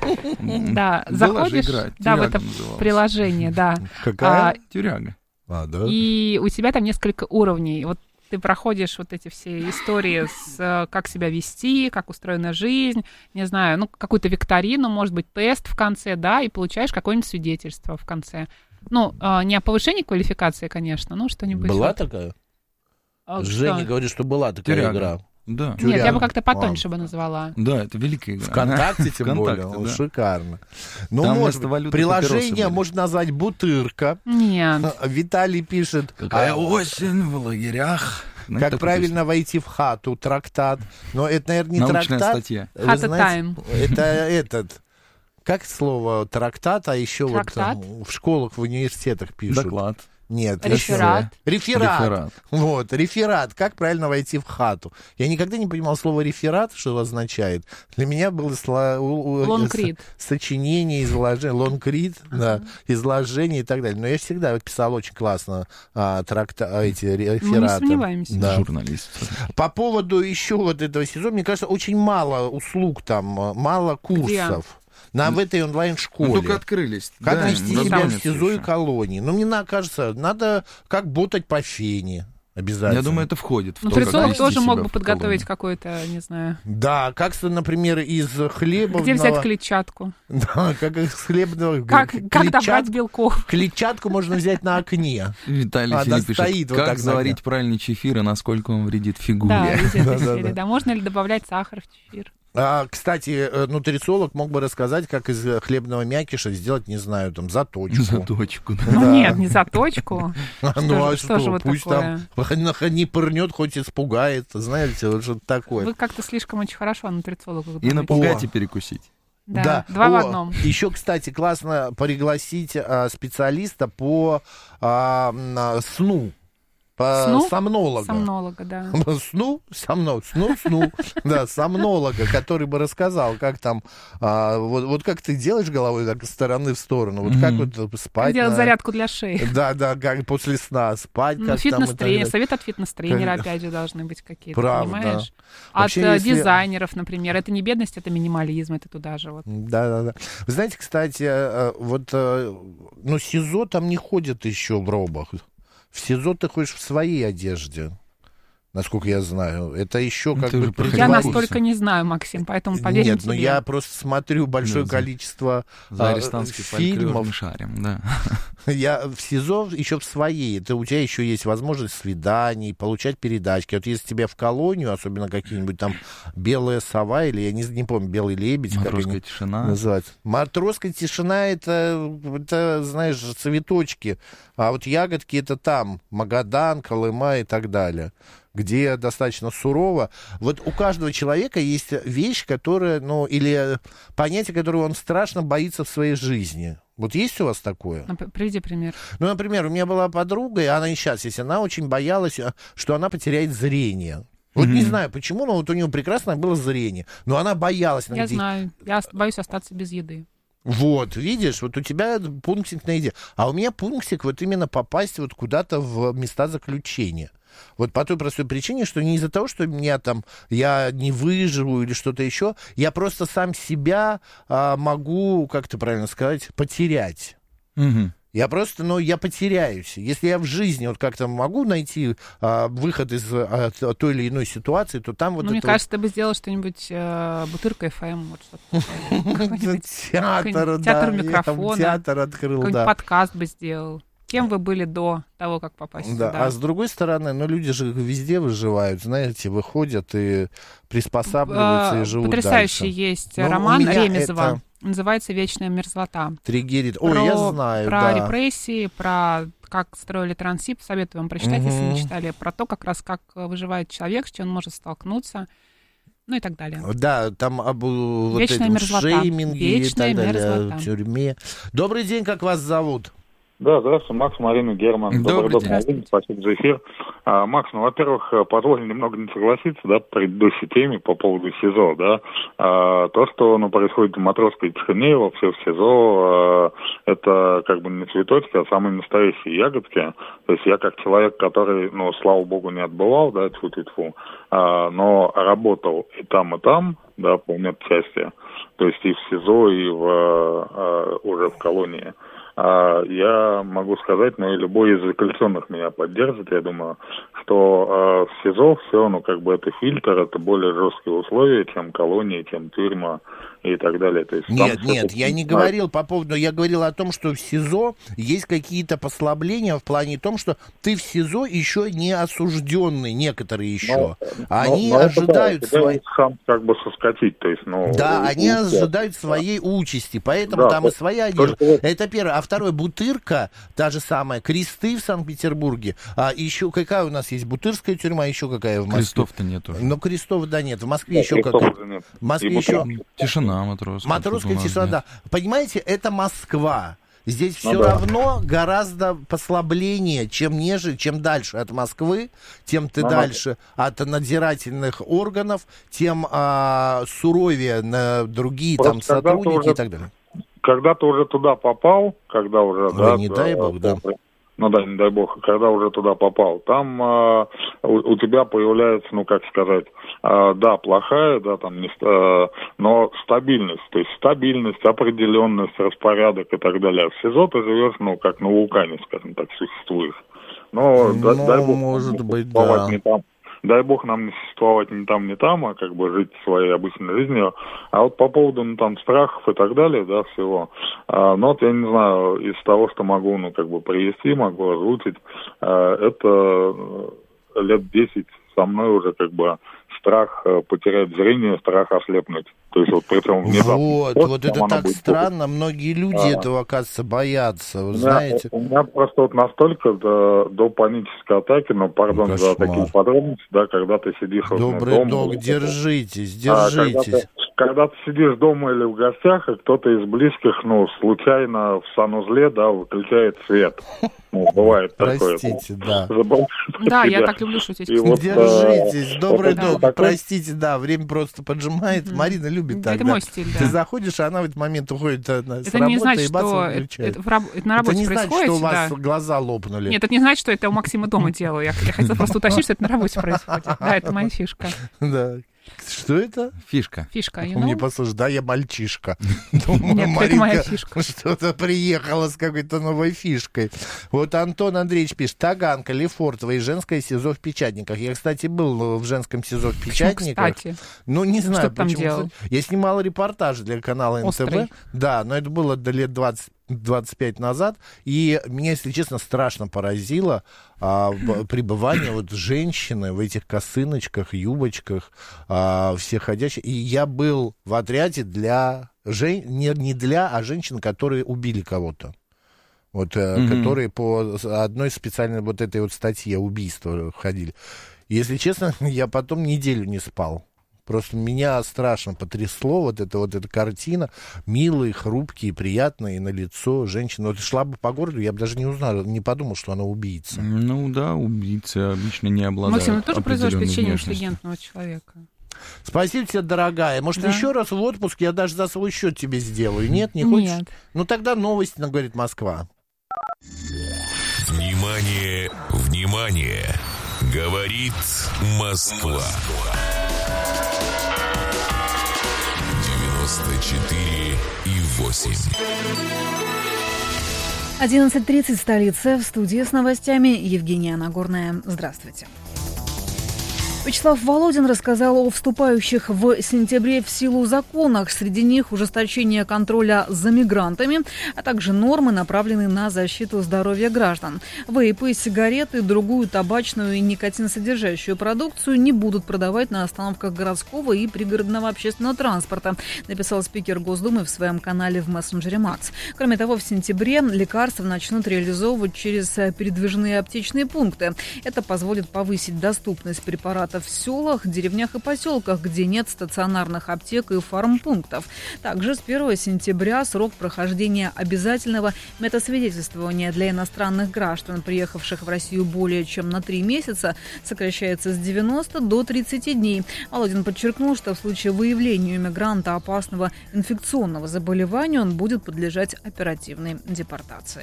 в это приложение, да.
Какая?
Тюряга.
И у тебя там несколько уровней. Вот ты проходишь вот эти все истории с как себя вести, как устроена жизнь, не знаю, ну, какую-то викторину, может быть, тест в конце, да, и получаешь какое-нибудь свидетельство в конце. Ну, не о повышении квалификации, конечно, но что-нибудь.
Была такая? Женя говорит, что была такая игра.
Да.
Нет, я бы как-то потоньше бы назвала.
Да, это великая игра.
ВКонтакте, тем более. Да. Шикарно. Ну, может, приложение можно назвать «Бутырка».
Нет.
Виталий пишет...
Какая осень в лагерях.
Как правильно войти в хату, трактат. Но это, наверное, не
научная
трактат.
Статья.
Хата тайм.
Это этот... Как слово трактат, а еще
трактат?
Вот в школах, в университетах пишут.
Доклад.
Нет,
реферат.
Реферат. Вот, реферат. Как правильно войти в хату? Я никогда не понимал слово реферат, что означает. Для меня было сочинение, изложение, лонгрид, да, изложение и так далее. Но я всегда писал очень классно эти рефераты. Мы
не сомневаемся.
Да. Журналист.
По поводу еще вот этого сезона, мне кажется, очень мало услуг там, мало курсов. В этой онлайн-школе.
Мы только открылись.
Как вести себя в СИЗО и колонии. Ну, мне кажется, надо как ботать по фене. Обязательно.
Я думаю, это входит в то,
нутрициолог тоже мог бы подготовить какой-то, не знаю...
Да, как, например, из хлебного...
Где взять клетчатку?
Да, как из хлебного...
Как добрать белков?
Клетчатку можно взять на окне.
Виталий Филипп пишет, как заварить правильный чефир и насколько он вредит фигуре.
Да, можно ли добавлять сахар в чефир?
Кстати, нутрициолог мог бы рассказать, как из хлебного мякиша сделать, не знаю, там, заточку.
Заточку, да.
Ну нет, не заточку.
Ну а что, пусть там не пырнет, хоть испугает, знаете, вот что-то такое.
Вы как-то слишком очень хорошо о нутрициологах
и напугать, и перекусить.
Да, два в одном.
Еще, кстати, классно пригласить специалиста по сну. сомнолога.
Сомнолога, да.
Сну, да, сомнолога, который бы рассказал, как там, вот как ты делаешь головой так из стороны в сторону, вот как вот спать.
Как делать зарядку для шеи.
Да, как после сна спать.
Ну, фитнес-тренер, совет от фитнес-тренера, опять же, должны быть какие-то, понимаешь? От
Вообще,
дизайнеров, например. Это не бедность, это минимализм, это туда же. Вот.
Да. Вы знаете, кстати, вот, СИЗО там не ходят еще в робах. В СИЗО ты ходишь в своей одежде, насколько я знаю. Это еще как бы...
Я настолько не знаю, Максим, поэтому поверим
тебе. Нет, я просто смотрю большое количество фильмов.
Шарим, да.
Я в СИЗО еще в своей. У тебя еще есть возможность свиданий, получать передачки. Вот если тебя в колонию, особенно какие-нибудь там «Белая сова» или, я не помню, «Белый лебедь».
«Матросская тишина».
Называется. «Матросская тишина» — это, знаешь, цветочки. А вот ягодки — это там. Магадан, Колыма и так далее. Где достаточно сурово. Вот у каждого человека есть вещь, которая, или понятие, которое он страшно боится в своей жизни. Вот есть у вас такое?
Приведи пример.
Например, у меня была подруга, и она и сейчас есть, она очень боялась, что она потеряет зрение. Вот не знаю почему, но вот у нее прекрасное было зрение. Но она боялась.
Я знаю, я боюсь остаться без еды.
Вот, видишь, вот у тебя пунктик на еде. А у меня пунктик вот именно попасть вот куда-то в места заключения. Вот по той простой причине, что не из-за того, что я не выживу или что-то еще, я просто сам себя могу, как это правильно сказать, потерять. Я просто, я потеряюсь. Если я в жизни вот как-то могу найти выход из той или иной ситуации, то там вот это...
Мне кажется, ты бы сделал что-нибудь Бутырка ФМ, вот что-то. Театр микрофона.
Театр открыл,
да. Подкаст бы сделал. Кем вы были до того, как попасть сюда?
А с другой стороны, люди же везде выживают, знаете, выходят и приспосабливаются и живут
потрясающий
дальше.
Есть роман Ремезова. Называется «Вечная мерзлота».
Триггерит. Я знаю,
Про репрессии, про как строили Транссиб. Советую вам прочитать, если не читали. Про то, как раз как выживает человек, с чем он может столкнуться. Ну и так далее.
Да, там об
Вечная мерзлота.
шейминге и так далее, в тюрьме. Добрый день, как вас зовут?
Да, здравствуйте, Макс, Марина, Герман. Добрый день, спасибо за эфир. Макс, во-первых, позволь немного не согласиться, по предыдущей теме по поводу СИЗО, то, что происходит в Матросской тишине, вообще в СИЗО, это как бы не цветочки, а самые настоящие ягодки. То есть я как человек, который, слава богу, не отбывал, тьфу-тьфу, но работал и там, по медчасти, то есть и в СИЗО, и уже в колонии. Я могу сказать, и любой из заключенных меня поддержит, я думаю, что в СИЗО все, это фильтр, это более жесткие условия, чем колония, чем тюрьма и так далее. То есть,
нет, я не говорил по поводу, я говорил о том, что в СИЗО есть какие-то послабления в плане том, что ты в СИЗО еще не осужденный, некоторые еще. Они ожидают
своей... шанс соскочить, то есть,
они ожидают своей участи, поэтому там и своя одежда. Это первое. А второе, Бутырка, та же самая, Кресты в Санкт-Петербурге. А еще какая у нас есть Бутырская тюрьма, еще какая в Москве?
Крестов-то нет уже.
Крестов, нет. В Москве еще какая? В Москве еще...
Тишина Матросская.
Матросская тишина, да. Понимаете, это Москва. Здесь все равно гораздо послабление, чем дальше от Москвы, тем ты дальше от надзирательных органов, тем суровее на другие сотрудники и так далее.
Когда ты уже туда попал, когда уже...
не дай бог, да.
Не дай бог, когда уже туда попал, там у тебя появляется, плохая, но стабильность, то есть стабильность, определенность, распорядок и так далее. В СИЗО ты живешь, как на вулкане, скажем так, существуешь. Но дай бог,
может быть, да.
Не там. Дай бог нам не существовать ни там, а жить своей обычной жизнью. А вот по поводу, страхов и так далее, всего. Я не знаю, из того, что могу, привести, могу озвучить, это лет 10 со мной уже страх потерять зрение, страх ослепнуть. То есть причем внезапно.
Вот это так странно, многие люди этого, оказывается, боятся, вы знаете.
У меня просто настолько до панической атаки, пардон за такие подробности, когда ты сидишь
Добрый
дома.
док, держитесь.
когда ты сидишь дома или в гостях, и кто-то из близких, случайно в санузле, выключает свет. Бывает такое.
Простите, да.
Да, я так люблю шутить.
Держитесь, добрый док, простите, время просто поджимает. Марина любит так.
Это мой стиль, да.
Ты заходишь, а она в этот момент уходит с
это
работы
не значит,
и бац,
что
выключает.
это на работе
не
происходит.
Значит, что у вас глаза лопнули.
Нет, это не значит, что это у Максима дома делаю. Я хотела просто уточнить, что это на работе происходит. Да, это моя фишка.
Да. Что это?
Фишка.
Фишка,
Мне послушай, я мальчишка.
Думаю, нет, это моя фишка.
Что-то приехала с какой-то новой фишкой. Вот Антон Андреевич пишет: Таганка, Лефортово и женское СИЗО в Печатниках. Я, кстати, был в женском СИЗО в Печатниках.
Кстати.
Не знаю,
что почему. Делал?
Я снимал репортаж для канала НТВ. Да, но это было лет 25 назад, и меня, если честно, страшно поразило пребывание женщины в этих косыночках, юбочках, все ходящие. И я был в отряде не для женщин, которые убили кого-то. Которые по одной специальной этой статье убийства ходили. Если честно, я потом неделю не спал. Просто меня страшно потрясло эта картина. Милые, хрупкие, приятные на лицо женщины. Шла бы по городу, я бы даже не узнал, не подумал, что она убийца.
Убийцы обычно не обладают.
Максим, ты тоже производишь впечатление интеллигентного человека.
Спасибо тебе, дорогая. Может, еще раз в отпуск я даже за свой счет тебе сделаю? Нет, не хочешь?
Нет.
Тогда новости, говорит Москва.
Внимание, внимание! Говорит Москва. 94,8.
11:30, столица. В студии с новостями Евгения Нагорная. Здравствуйте. Вячеслав Володин рассказал о вступающих в сентябре в силу законах. Среди них ужесточение контроля за мигрантами, а также нормы, направленные на защиту здоровья граждан. Вейпы, сигареты, другую табачную и никотинсодержащую продукцию не будут продавать на остановках городского и пригородного общественного транспорта, написал спикер Госдумы в своем канале в мессенджере Макс. Кроме того, в сентябре лекарства начнут реализовывать через передвижные аптечные пункты. Это позволит повысить доступность препаратов в селах, деревнях и поселках, где нет стационарных аптек и фармпунктов. Также с 1 сентября срок прохождения обязательного медосвидетельствования для иностранных граждан, приехавших в Россию более чем на 3 месяца, сокращается с 90 до 30 дней. Володин подчеркнул, что в случае выявления у мигранта опасного инфекционного заболевания он будет подлежать оперативной депортации.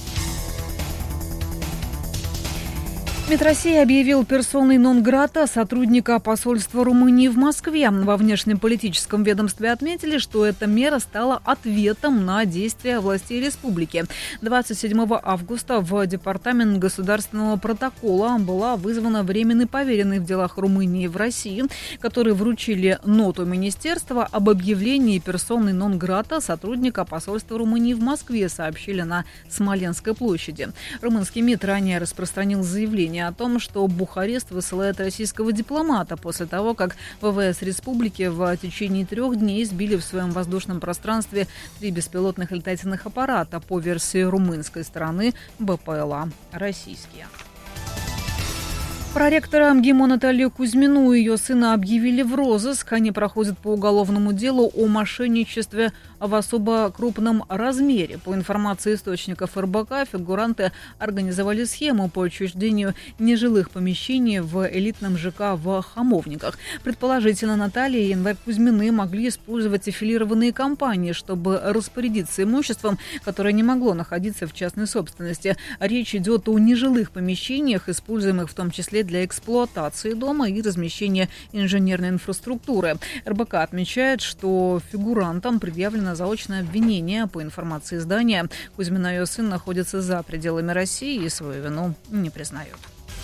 МИД России объявил персоной нон-грата сотрудника посольства Румынии в Москве. Во внешнеполитическом ведомстве отметили, что эта мера стала ответом на действия властей республики. 27 августа в Департамент государственного протокола была вызвана временный поверенный в делах Румынии в России, которые вручили ноту министерства об объявлении персоной нон-грата сотрудника посольства Румынии в Москве, сообщили на Смоленской площади. Румынский МИД ранее распространил заявление о том, что Бухарест высылает российского дипломата после того, как ВВС республики в течение 3 дней сбили в своем воздушном пространстве 3 беспилотных летательных аппарата. По версии румынской стороны, БПЛА российские. Проректора МГИМО Наталью Кузьмину и ее сына объявили в розыск. Они проходят по уголовному делу о мошенничестве в особо крупном размере. По информации источников РБК, фигуранты организовали схему по отчуждению нежилых помещений в элитном ЖК в Хамовниках. Предположительно, Наталья и январь Кузьмины могли использовать аффилированные компании, чтобы распорядиться имуществом, которое не могло находиться в частной собственности. Речь идет о нежилых помещениях, используемых в том числе для эксплуатации дома и размещения инженерной инфраструктуры. РБК отмечает, что фигурантам предъявлено заочное обвинение. По информации издания, Кузьмина и ее сын находятся за пределами России и свою вину не признают.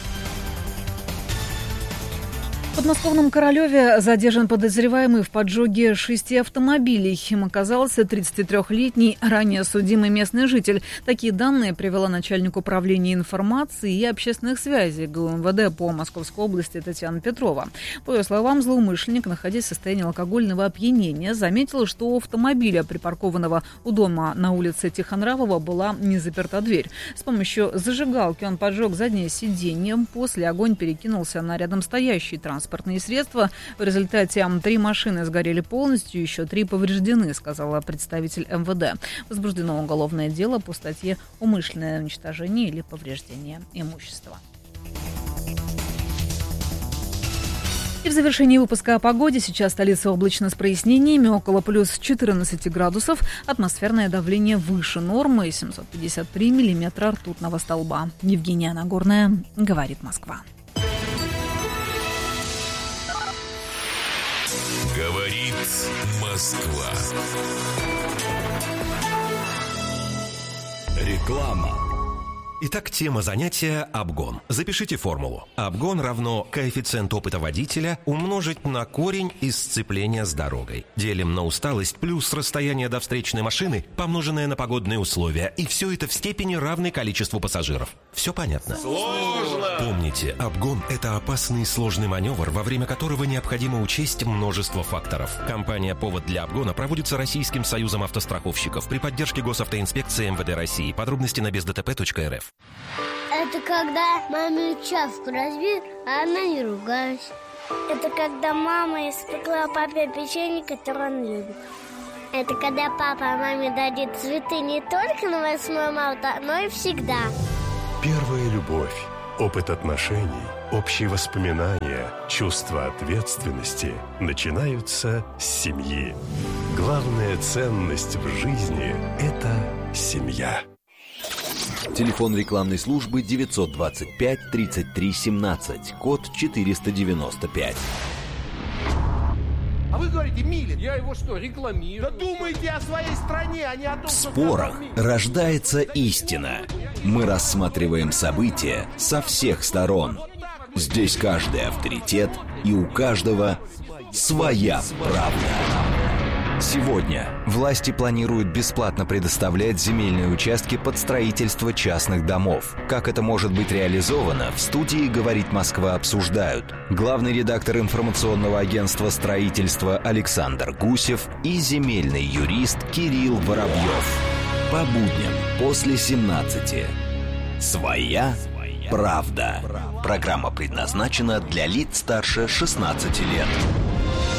В подмосковном Королеве задержан подозреваемый в поджоге 6 автомобилей. Им оказался 33-летний, ранее судимый местный житель. Такие данные привела начальник управления информации и общественных связей ГУМВД по Московской области Татьяна Петрова. По ее словам, злоумышленник, находясь в состоянии алкогольного опьянения, заметил, что у автомобиля, припаркованного у дома на улице Тихонравова, была не заперта дверь. С помощью зажигалки он поджег заднее сиденье. После огонь перекинулся на рядом стоящий транспортный транспортные средства. В результате 3 машины сгорели полностью, еще 3 повреждены, сказала представитель МВД. Возбуждено уголовное дело по статье «Умышленное уничтожение или повреждение имущества». И в завершении выпуска о погоде. Сейчас столица облачно с прояснениями, около плюс 14 градусов. Атмосферное давление выше нормы, 753 миллиметра ртутного столба. Евгения Нагорная, говорит Москва.
Говорит Москва.
Реклама. Итак, тема занятия – обгон. Запишите формулу. Обгон равно коэффициент опыта водителя умножить на корень из сцепления с дорогой. Делим на усталость плюс расстояние до встречной машины, помноженное на погодные условия. И все это в степени равной количеству пассажиров. Все понятно?
Сложно!
Помните, обгон – это опасный и сложный маневр, во время которого необходимо учесть множество факторов. Компания «Повод для обгона» проводится Российским союзом автостраховщиков при поддержке Госавтоинспекции МВД России. Подробности на бездтп.рф.
Это когда маме чашку разбил, а она не ругалась. Это когда мама испекла папе печенье, которое он любит. Это когда папа маме дадит цветы не только на 8 марта, но и всегда.
Первая любовь, опыт отношений, общие воспоминания, чувство ответственности начинаются с семьи. Главная ценность в жизни – это семья.
Телефон рекламной службы 925 33 17, код 495.
А вы говорите, Милин. Я его что, рекламирую? Да думайте о своей стране, а не о том,
В спорах рождается истина. Мы рассматриваем события со всех сторон. Здесь каждый авторитет, и у каждого своя правда. Сегодня власти планируют бесплатно предоставлять земельные участки под строительство частных домов. Как это может быть реализовано, в студии «Говорит Москва» обсуждают главный редактор информационного агентства строительства Александр Гусев и земельный юрист Кирилл Воробьев. По будням после 17. Своя правда. Программа предназначена для лиц старше 16 лет.